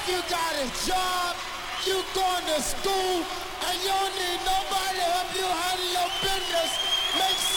You got a job, you going to school, and you don't need nobody.